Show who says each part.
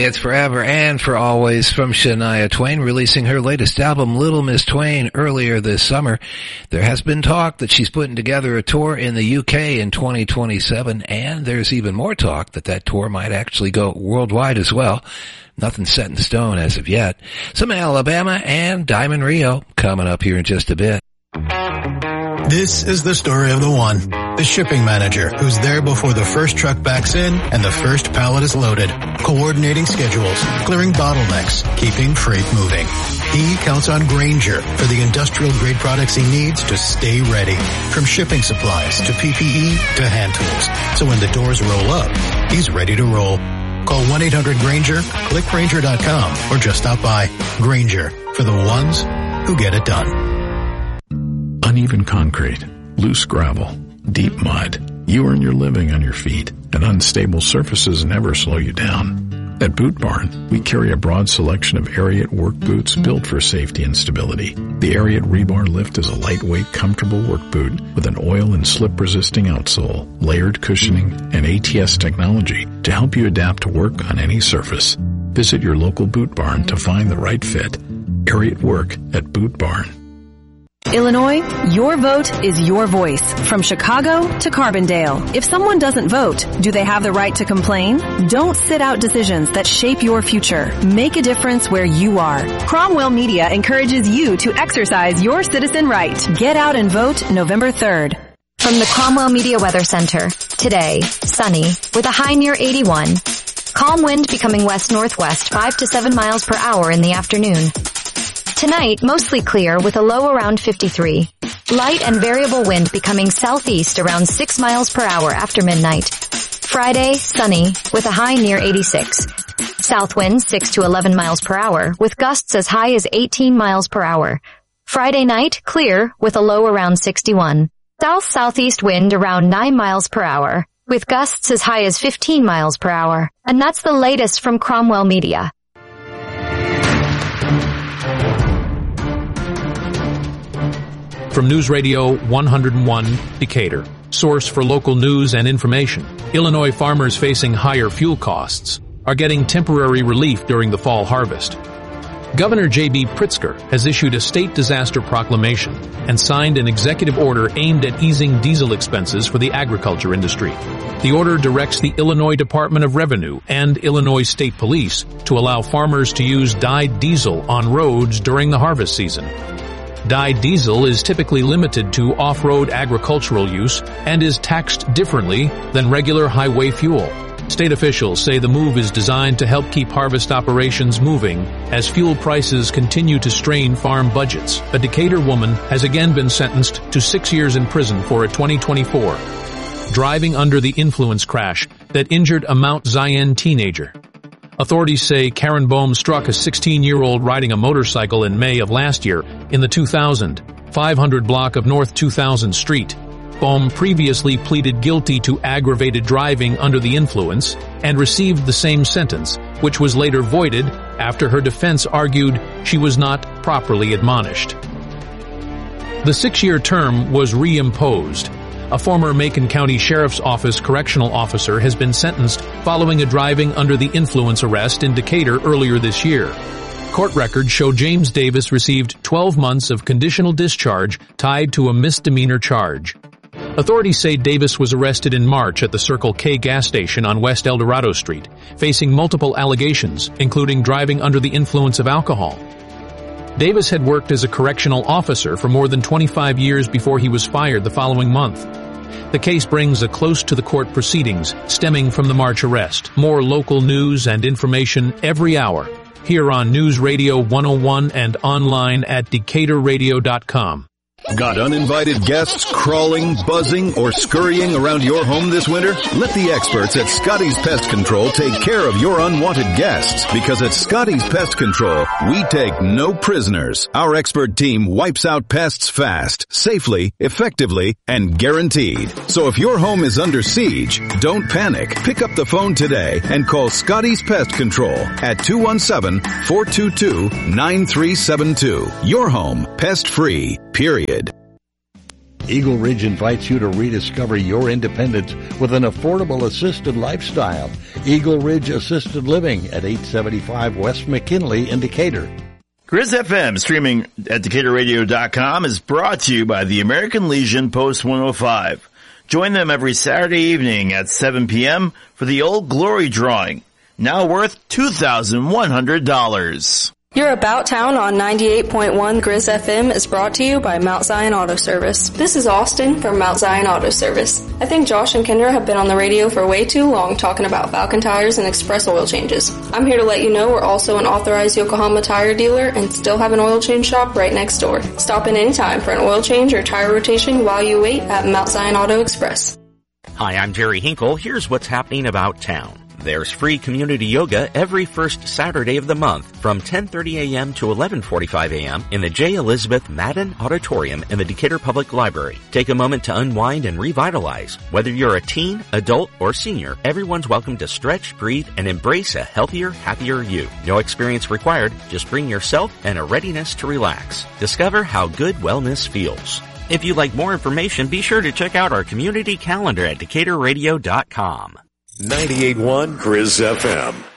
Speaker 1: It's forever and for always from Shania Twain, releasing her latest album, Little Miss Twain, earlier this summer. There has been talk that she's putting together a tour in the UK in 2027, and there's even more talk that that tour might actually go worldwide as well. Nothing set in stone as of yet. Some Alabama and Diamond Rio coming up here in just a bit.
Speaker 2: This is the story of the one, the shipping manager who's there before the first truck backs in and the first pallet is loaded, coordinating schedules, clearing bottlenecks, keeping freight moving. He counts on Grainger for the industrial grade products he needs to stay ready, from shipping supplies to PPE to hand tools. So when the doors roll up, he's ready to roll. Call 1-800-GRAINGER, click Grainger.com, or just stop by. Grainger, for the ones who get it done.
Speaker 3: Uneven concrete, loose gravel, deep mud. You earn your living on your feet, and unstable surfaces never slow you down. At Boot Barn, we carry a broad selection of Ariat work boots built for safety and stability. The Ariat Rebar Lift is a lightweight, comfortable work boot with an oil and slip-resisting outsole, layered cushioning, and ATS technology to help you adapt to work on any surface. Visit your local Boot Barn to find the right fit. Ariat Work at Boot Barn.
Speaker 4: Illinois, your vote is your voice. From Chicago to Carbondale. If someone doesn't vote, do they have the right to complain? Don't sit out decisions that shape your future. Make a difference where you are. Cromwell Media encourages you to exercise your citizen right. Get out and vote November 3rd.
Speaker 5: From the Cromwell Media Weather Center. Today, sunny with a high near 81. Calm wind becoming west-northwest 5 to 7 miles per hour in the afternoon. Tonight, mostly clear with a low around 53. Light and variable wind becoming southeast around 6 miles per hour after midnight. Friday, sunny with a high near 86. South winds 6 to 11 miles per hour with gusts as high as 18 miles per hour. Friday night, clear with a low around 61. South-southeast wind around 9 miles per hour with gusts as high as 15 miles per hour. And that's the latest from Cromwell Media.
Speaker 6: From News Radio 101 Decatur, source for local news and information, Illinois farmers facing higher fuel costs are getting temporary relief during the fall harvest. Governor J.B. Pritzker has issued a state disaster proclamation and signed an executive order aimed at easing diesel expenses for the agriculture industry. The order directs the Illinois Department of Revenue and Illinois State Police to allow farmers to use dyed diesel on roads during the harvest season. Dyed diesel is typically limited to off-road agricultural use and is taxed differently than regular highway fuel. State officials say the move is designed to help keep harvest operations moving as fuel prices continue to strain farm budgets. A Decatur woman has again been sentenced to 6 years in prison for a 2024 driving under the influence crash that injured a Mount Zion teenager. Authorities say Karen Bohm struck a 16-year-old riding a motorcycle in May of last year in the 500 block of North 2000 Street. Bohm previously pleaded guilty to aggravated driving under the influence and received the same sentence, which was later voided after her defense argued she was not properly admonished. The 6-year term was reimposed. A former Macon County Sheriff's Office correctional officer has been sentenced following a driving under the influence arrest in Decatur earlier this year. Court records show James Davis received 12 months of conditional discharge tied to a misdemeanor charge. Authorities say Davis was arrested in March at the Circle K gas station on West El Dorado Street, facing multiple allegations, including driving under the influence of alcohol. Davis had worked as a correctional officer for more than 25 years before he was fired the following month. The case brings a close to the court proceedings stemming from the March arrest. More local news and information every hour here on News Radio 101 and online at DecaturRadio.com.
Speaker 7: Got uninvited guests crawling, buzzing, or scurrying around your home this winter? Let the experts at Scotty's Pest Control take care of your unwanted guests, because at Scotty's Pest Control, we take no prisoners. Our expert team wipes out pests fast, safely, effectively, and guaranteed. So if your home is under siege, don't panic. Pick up the phone today and call Scotty's Pest Control at 217-422-9372. Your home, pest-free, period.
Speaker 8: Eagle Ridge invites you to rediscover your independence with an affordable assisted lifestyle. Eagle Ridge Assisted Living at 875 West McKinley in Decatur.
Speaker 9: Grizz FM, streaming at DecaturRadio.com, is brought to you by the American Legion Post 105. Join them every Saturday evening at 7 p.m. for the Old Glory Drawing, now worth $2,100.
Speaker 10: Your About Town on 98.1 Grizz FM is brought to you by Mount Zion Auto Service. This is Austin from Mount Zion Auto Service. I think Josh and Kendra have been on the radio for way too long talking about Falcon tires and express oil changes. I'm here to let you know we're also an authorized Yokohama tire dealer and still have an oil change shop right next door. Stop in anytime for an oil change or tire rotation while you wait at Mount Zion Auto Express.
Speaker 11: Hi, I'm Jerry Hinkle. Here's what's happening about town. There's free community yoga every first Saturday of the month from 10:30 a.m. to 11:45 a.m. in the J. Elizabeth Madden Auditorium in the Decatur Public Library. Take a moment to unwind and revitalize. Whether you're a teen, adult, or senior, everyone's welcome to stretch, breathe, and embrace a healthier, happier you. No experience required. Just bring yourself and a readiness to relax. Discover how good wellness feels. If you'd like more information, be sure to check out our community calendar at DecaturRadio.com.
Speaker 12: 98.1 Grizz FM.